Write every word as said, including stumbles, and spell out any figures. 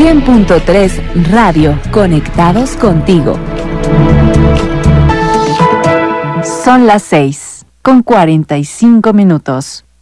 cien punto tres Radio, conectados contigo. Son las seis con cuarenta y cinco minutos.